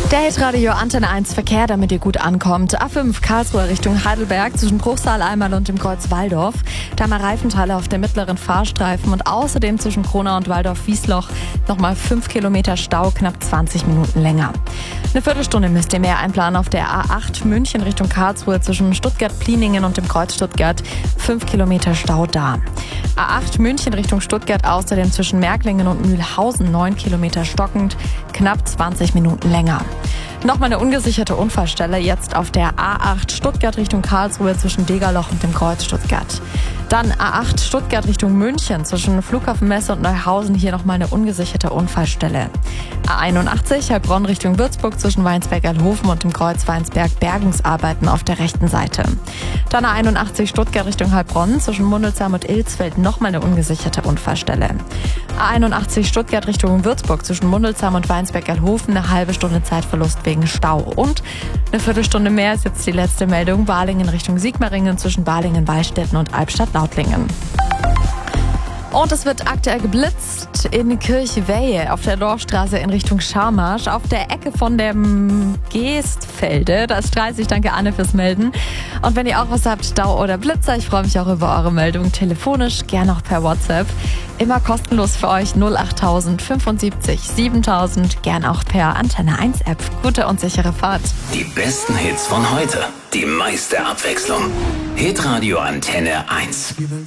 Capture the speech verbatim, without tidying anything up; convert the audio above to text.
Der Hitradio Antenne eins Verkehr, damit ihr gut ankommt. A fünf Karlsruhe Richtung Heidelberg zwischen Bruchsal-Eimerl und dem Kreuz Walldorf. Da mal Reifenteile auf dem mittleren Fahrstreifen und außerdem zwischen Kronau und Waldorf-Wiesloch nochmal fünf Kilometer Stau, knapp zwanzig Minuten länger. Eine Viertelstunde müsst ihr mehr einplanen auf der A acht München Richtung Karlsruhe zwischen Stuttgart-Pliningen und dem Kreuz Stuttgart. fünf Kilometer Stau da. A acht München Richtung Stuttgart außerdem zwischen Märklingen und Mühlhausen neun Kilometer stockend, knapp zwanzig Minuten länger. Nochmal eine ungesicherte Unfallstelle, jetzt auf der A acht Stuttgart Richtung Karlsruhe zwischen Degerloch und dem Kreuz Stuttgart. Dann A acht Stuttgart Richtung München zwischen Flughafenmesse und Neuhausen, hier nochmal eine ungesicherte Unfallstelle. A einundachtzig Heilbronn Richtung Würzburg zwischen Weinsberg-Alhofen und dem Kreuz Weinsberg, Bergungsarbeiten auf der rechten Seite. Dann A einundachtzig Stuttgart Richtung Heilbronn zwischen Mundelsheim und Ilsfeld, nochmal eine ungesicherte Unfallstelle. A einundachtzig Stuttgart Richtung Würzburg zwischen Mundelsheim und Weinsberg-Alhofen, eine halbe Stunde Zeitverlust wegen Stau. Und eine Viertelstunde mehr ist jetzt die letzte Meldung. Balingen Richtung Sigmaringen zwischen Balingen-Wallstätten und Albstadt-Lautlingen. Und es wird aktuell geblitzt in Kirchwehe auf der Dorfstraße in Richtung Scharmarsch. Auf der Ecke von dem Geestfelde, da ist dreißig. Danke Anne fürs Melden. Und wenn ihr auch was habt, Stau oder Blitzer, ich freue mich auch über eure Meldung. Telefonisch, gerne auch per WhatsApp. Immer kostenlos für euch null achttausend fünfundsiebzig siebentausend, gern auch per Antenne eins App. Gute und sichere Fahrt. Die besten Hits von heute, die meiste Abwechslung. Hitradio Antenne eins.